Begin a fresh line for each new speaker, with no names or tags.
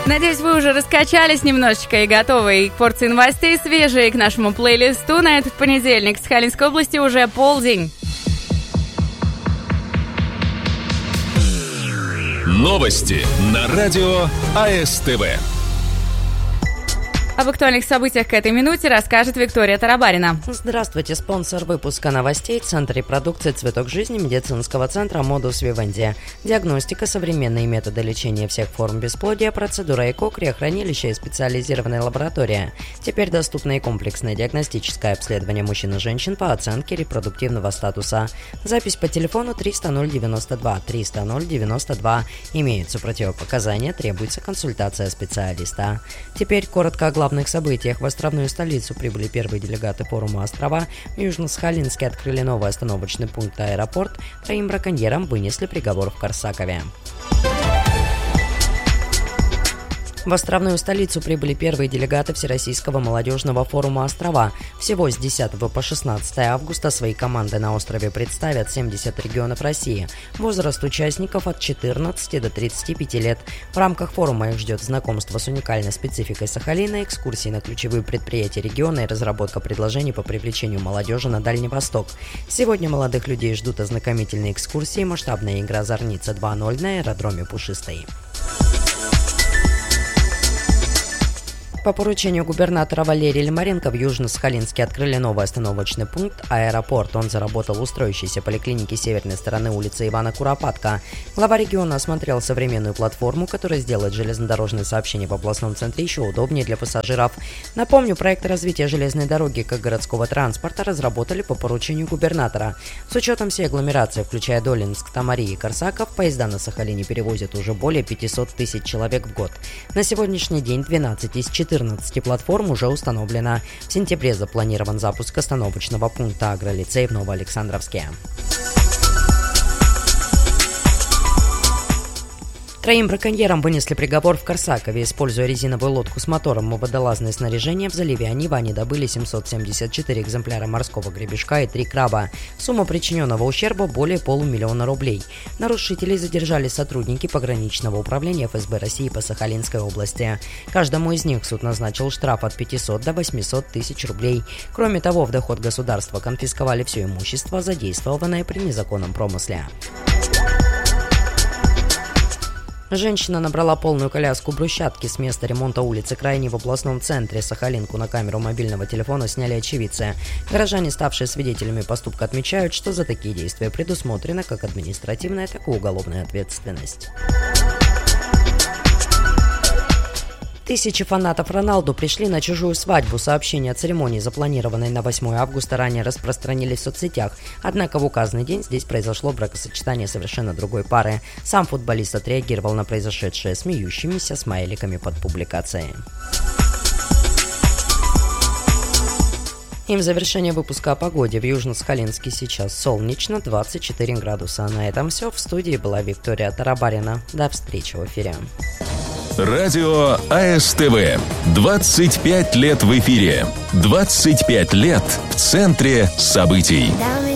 Надеюсь, вы уже раскачались немножечко и готовы к порции новостей свежие к нашему плейлисту. На этот понедельник в Сахалинской области уже полдень.
Новости на радио АСТВ.
Об актуальных событиях к этой минуте расскажет Виктория Тарабарина.
Здравствуйте, спонсор выпуска новостей – Центр репродукции «Цветок жизни» медицинского центра «Модус Вивенди». Диагностика, современные методы лечения всех форм бесплодия, процедура ЭКО, криохранилище и специализированная лаборатория. Теперь доступно и комплексное диагностическое обследование мужчин и женщин по оценке репродуктивного статуса. Запись по телефону 300 092 300 092. Имеются противопоказания, требуется консультация специалиста. Теперь коротко о главных событиях. В островную столицу прибыли первые делегаты форума «Острова». В Южно-Сахалинске открыли новый остановочный пункт «Аэропорт». 3 браконьерам вынесли приговор в Корсакове. В островную столицу прибыли первые делегаты Всероссийского молодежного форума «Острова». Всего с 10 по 16 августа свои команды на острове представят 70 регионов России. Возраст участников от 14 до 35 лет. В рамках форума их ждет знакомство с уникальной спецификой Сахалина, экскурсии на ключевые предприятия региона и разработка предложений по привлечению молодежи на Дальний Восток. Сегодня молодых людей ждут ознакомительные экскурсии, масштабная игра «Зорница 2.0» на аэродроме Пушистой. По поручению губернатора Валерия Лимаренко в Южно-Сахалинске открыли новый остановочный пункт «Аэропорт». Он заработал в устроящейся поликлинике северной стороны улицы Ивана Куропатка. Глава региона осмотрел современную платформу, которая сделает железнодорожное сообщение в областном центре еще удобнее для пассажиров. Напомню, проект развития железной дороги как городского транспорта разработали по поручению губернатора. С учетом всей агломерации, включая Долинск, Тамари и Корсаков, поезда на Сахалине перевозят уже более 500 тысяч человек в год. На сегодняшний день 12 из 14 платформ уже установлено. В сентябре запланирован запуск остановочного пункта «Агролицей» в Новоалександровске. 3 браконьерам вынесли приговор в Корсакове. Используя резиновую лодку с мотором и водолазное снаряжение, в заливе Анива они добыли 774 экземпляра морского гребешка и 3 краба. Сумма причиненного ущерба более 500 000 рублей. Нарушителей задержали сотрудники пограничного управления ФСБ России по Сахалинской области. Каждому из них суд назначил штраф от 500 до 800 тысяч рублей. Кроме того, в доход государства конфисковали все имущество, задействованное при незаконном промысле. Женщина набрала полную коляску брусчатки с места ремонта улицы Крайней в областном центре. Сахалинку на камеру мобильного телефона сняли очевидцы. Горожане, ставшие свидетелями поступка, отмечают, что за такие действия предусмотрена как административная, так и уголовная ответственность. Тысячи фанатов Роналду пришли на чужую свадьбу. Сообщения о церемонии, запланированной на 8 августа, ранее распространились в соцсетях. Однако в указанный день здесь произошло бракосочетание совершенно другой пары. Сам футболист отреагировал на произошедшее смеющимися смайликами под публикацией. И в завершение выпуска о погоде. В Южно-Сахалинске сейчас солнечно, 24 градуса. На этом все. В студии была Виктория Тарабарина. До встречи в эфире.
Радио АСТВ. 25 лет в эфире. 25 лет в центре событий.